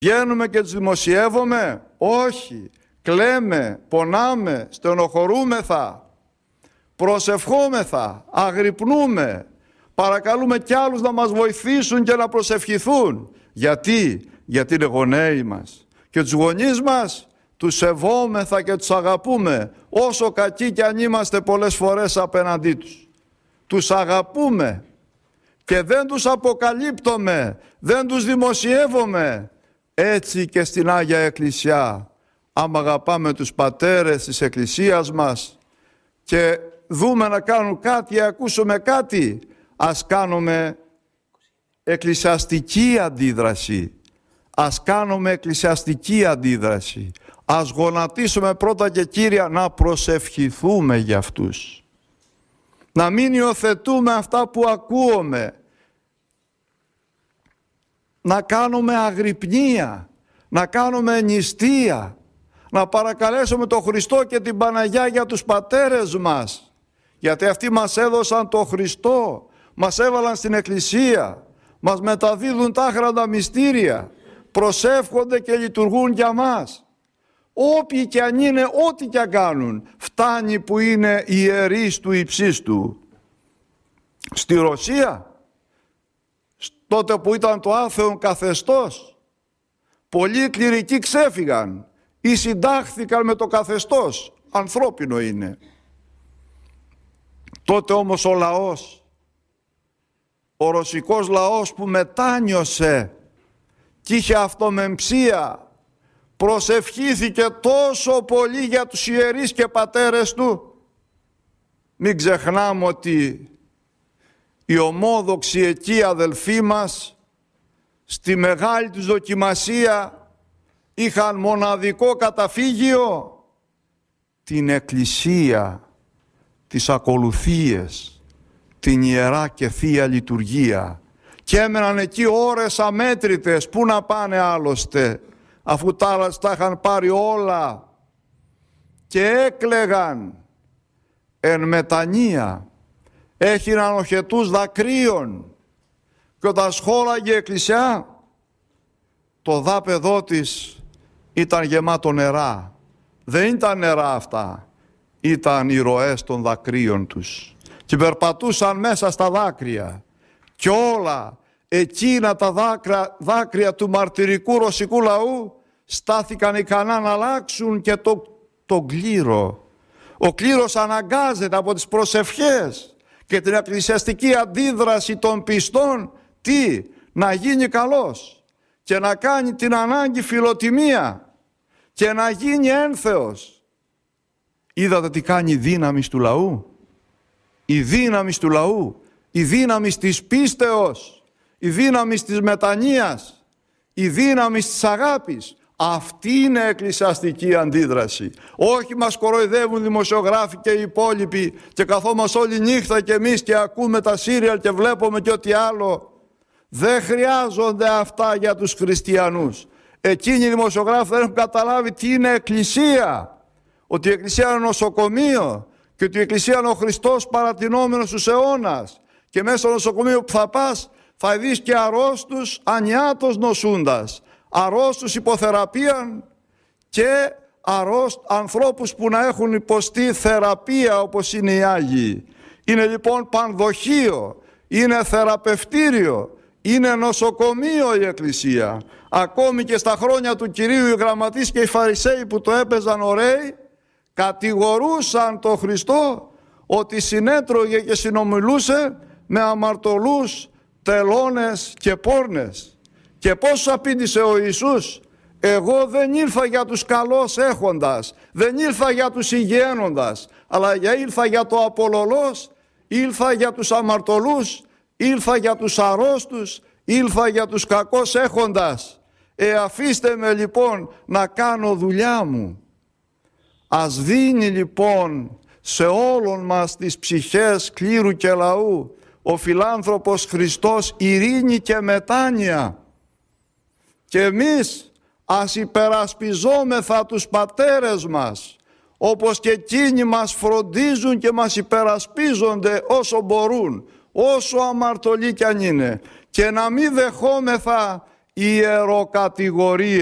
Βγαίνουμε και τους δημοσιεύουμε? Όχι. Κλαίμε, πονάμε, στενοχωρούμεθα, προσευχόμεθα, αγρυπνούμε, παρακαλούμε κι άλλους να μας βοηθήσουν και να προσευχηθούν. Γιατί? Γιατί είναι γονέοι μας. Και τους γονείς μας τους σεβόμεθα και τους αγαπούμε, όσο κακοί κι αν είμαστε πολλές φορές απέναντί τους. Τους αγαπούμε και δεν τους αποκαλύπτουμε, δεν τους δημοσιεύουμε. Έτσι και στην Άγια Εκκλησιά, άμα αγαπάμε τους πατέρες της Εκκλησίας μας και δούμε να κάνουν κάτι, ακούσουμε κάτι, ας κάνουμε εκκλησιαστική αντίδραση. Ας κάνουμε εκκλησιαστική αντίδραση. Ας γονατίσουμε πρώτα και κύρια να προσευχηθούμε για αυτούς. Να μην υιοθετούμε αυτά που ακούουμε. Να κάνουμε αγρυπνία, να κάνουμε νηστεία, να παρακαλέσουμε τον Χριστό και την Παναγιά για τους πατέρες μας. Γιατί αυτοί μας έδωσαν τον Χριστό, μας έβαλαν στην Εκκλησία, μας μεταδίδουν τα άχραντα μυστήρια, προσεύχονται και λειτουργούν για μας. Όποιοι κι αν είναι, ό,τι κι αν κάνουν, φτάνει που είναι ιερείς του υψίστου. Στη Ρωσία, τότε που ήταν το άθεον καθεστώς, πολλοί κληρικοί ξέφυγαν ή συντάχθηκαν με το καθεστώς. Ανθρώπινο είναι. Τότε όμως ο λαός, ο ρωσικός λαός που μετάνιωσε και είχε αυτομεμψία, προσευχήθηκε τόσο πολύ για τους ιερείς και πατέρες του. Μην ξεχνάμε ότι οι ομόδοξοι εκεί αδελφοί μας στη μεγάλη τους δοκιμασία είχαν μοναδικό καταφύγιο, την Εκκλησία, τις ακολουθίες, την Ιερά και Θεία Λειτουργία, και έμεναν εκεί ώρες αμέτρητες. Πού να πάνε άλλωστε, αφού τα είχαν πάρει όλα, και έκλαιγαν εν μετανία, έχιναν οχετούς δακρύων, και όταν σχόλαγε η Εκκλησιά, το δάπεδό της ήταν γεμάτο νερά. Δεν ήταν νερά αυτά, ήταν οι ροές των δακρύων τους, και περπατούσαν μέσα στα δάκρυα, και όλα εκείνα τα δάκρυα του μαρτυρικού ρωσικού λαού στάθηκαν ικανά να αλλάξουν και το κλήρο. Ο κλήρος αναγκάζεται από τις προσευχές και την εκκλησιαστική αντίδραση των πιστών να γίνει καλός και να κάνει την ανάγκη φιλοτιμία και να γίνει ένθεος. Είδατε τι κάνει η δύναμη του λαού? Η δύναμη του λαού, η δύναμη της πίστεως, η δύναμη της μετανοίας, η δύναμη της αγάπης. Αυτή είναι εκκλησιαστική αντίδραση. Όχι μας κοροϊδεύουν δημοσιογράφοι και οι υπόλοιποι και καθόμαστε όλη νύχτα και εμείς και ακούμε τα σύριαλ και βλέπουμε και ό,τι άλλο. Δεν χρειάζονται αυτά για τους χριστιανούς. Εκείνοι οι δημοσιογράφοι δεν έχουν καταλάβει τι είναι εκκλησία. Ότι η εκκλησία είναι νοσοκομείο και ότι η εκκλησία είναι ο Χριστός παρατηνόμενος στους αιώνας. Και μέσα στο νοσοκομείο που θα πας θα δεις και αρρώστους ανιάτος νοσούντας, αρρώστους υποθεραπείαν και ανθρώπους που να έχουν υποστεί θεραπεία όπως είναι οι Άγιοι. Είναι λοιπόν πανδοχείο, είναι θεραπευτήριο, είναι νοσοκομείο η Εκκλησία. Ακόμη και στα χρόνια του Κυρίου οι γραμματείς και οι Φαρισαίοι που το έπαιζαν ωραίοι κατηγορούσαν τον Χριστό ότι συνέτρωγε και συνομιλούσε με αμαρτωλούς, τελώνες και πόρνες. Και πώς απήντησε ο Ιησούς? Εγώ δεν ήρθα για τους καλώς έχοντας, δεν ήρθα για τους υγιένοντας, αλλά ήρθα για το απολωλός, ήρθα για τους αμαρτωλούς, ήρθα για τους αρρώστους, ήρθα για τους κακώς έχοντας. Αφήστε με λοιπόν να κάνω δουλειά μου. Ας δίνει λοιπόν σε όλων μας τις ψυχές κλήρου και λαού ο φιλάνθρωπος Χριστός ειρήνη και μετάνοια. Και εμείς ας υπερασπιζόμεθα τους πατέρες μας, όπως και εκείνοι μας φροντίζουν και μας υπερασπίζονται όσο μπορούν, όσο αμαρτωλοί κι αν είναι, και να μην δεχόμεθα ιεροκατηγορίες.